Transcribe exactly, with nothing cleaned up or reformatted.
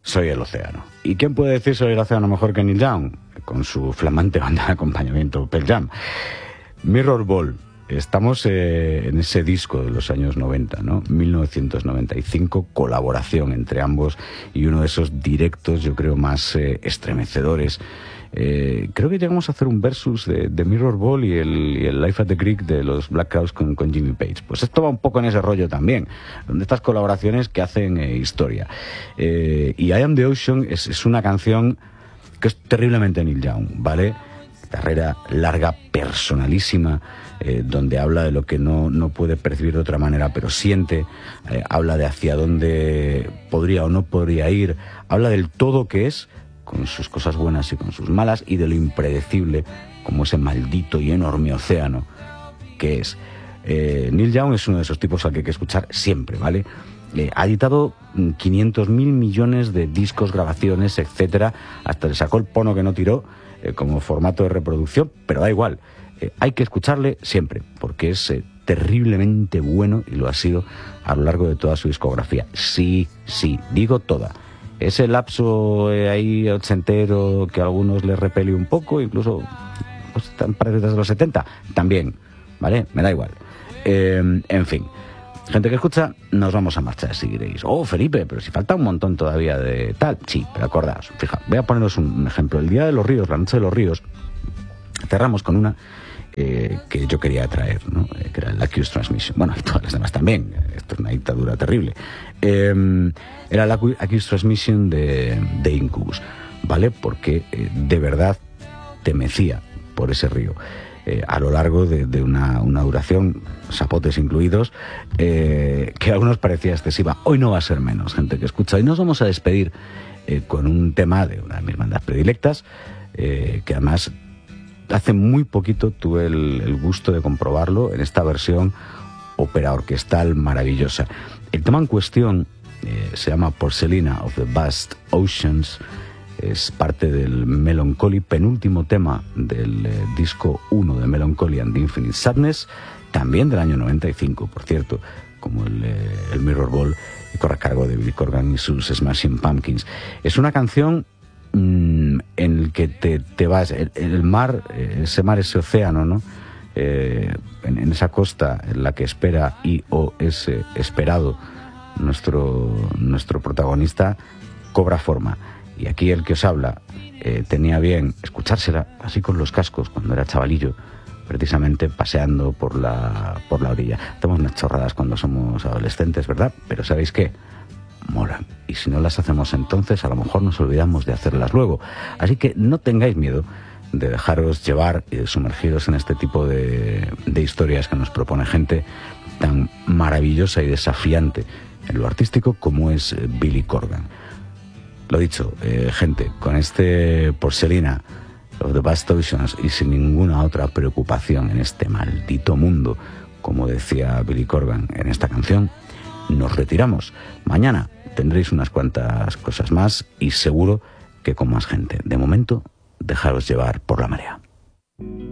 Soy el océano. ¿Y quién puede decir Soy el océano mejor que Neil Young? Con su flamante banda de acompañamiento, Pearl Jam. Mirror Ball. Estamos eh, en ese disco de los años noventa, ¿no? mil novecientos noventa y cinco, colaboración entre ambos y uno de esos directos, yo creo, más eh, estremecedores. Eh, creo que llegamos a hacer un versus de, de Mirror Ball y el, y el Life at the Creek de los Black Crowes con, con Jimmy Page. Pues esto va un poco en ese rollo también, donde estas colaboraciones que hacen eh, historia. Eh, y I Am the Ocean es, es una canción que es terriblemente Neil Young, ¿vale? Carrera larga, personalísima, eh, donde habla de lo que no, no puede percibir de otra manera, pero siente, eh, habla de hacia dónde podría o no podría ir, habla del todo que es, con sus cosas buenas y con sus malas, y de lo impredecible, como ese maldito y enorme océano que es. Eh, Neil Young es uno de esos tipos al que hay que escuchar siempre, ¿vale? Eh, ha editado quinientos mil millones de discos, grabaciones, etcétera, hasta le sacó el pono que no tiró, eh, como formato de reproducción, pero da igual. Eh, hay que escucharle siempre, porque es eh, terriblemente bueno, y lo ha sido a lo largo de toda su discografía. Sí, sí, digo toda. Ese lapso eh, ahí ochentero que a algunos les repele un poco, incluso pues, parece desde los setenta, también, ¿vale? Me da igual. Eh, en fin, gente que escucha, nos vamos a marchar, si diréis. Oh, Felipe, pero si falta un montón todavía de tal. Sí, pero acordaos, fija, voy a poneros un ejemplo. El Día de los Ríos, la Noche de los Ríos, cerramos con una eh, que yo quería traer, ¿no? Eh, que era el Accused Transmission. Bueno, y todas las demás también. Esto es una dictadura terrible. Eh, era la Accused Transmission de, de Incubus, ¿vale? Porque eh, de verdad te mecía por ese río. Eh, a lo largo de, de una, una duración, sapotes incluidos, eh, que a algunos parecía excesiva. Hoy no va a ser menos, gente que escucha. Hoy nos vamos a despedir eh, con un tema de una de mis bandas predilectas, eh, que además hace muy poquito tuve el, el gusto de comprobarlo en esta versión ópera orquestal maravillosa. El tema en cuestión eh, se llama Porcelina of the Vast Oceans. Es parte del Melancholy, penúltimo tema del eh, disco uno de Melancholy and the Infinite Sadness, también del año noventa y cinco, por cierto, como el, eh, el Mirror Ball, y corre a cargo de Billy Corgan y sus Smashing Pumpkins. Es una canción mmm, en el que te, te vas, el, el mar, ese mar, ese océano, ¿no? Eh, en, en esa costa en la que espera y o es eh, esperado nuestro, nuestro protagonista, cobra forma. Y aquí el que os habla eh, tenía bien escuchársela así con los cascos cuando era chavalillo, precisamente paseando por la, por la orilla. Hacemos unas chorradas cuando somos adolescentes, ¿verdad? Pero ¿sabéis qué? Molan. Y si no las hacemos entonces, a lo mejor nos olvidamos de hacerlas luego. Así que no tengáis miedo de dejaros llevar y de sumergiros en este tipo de, de historias que nos propone gente tan maravillosa y desafiante en lo artístico como es Billy Corgan. Lo dicho, eh, gente, con este Porcelina of the Vast Oceans y sin ninguna otra preocupación en este maldito mundo, como decía Billy Corgan en esta canción, nos retiramos. Mañana tendréis unas cuantas cosas más y seguro que con más gente. De momento, dejaros llevar por la marea.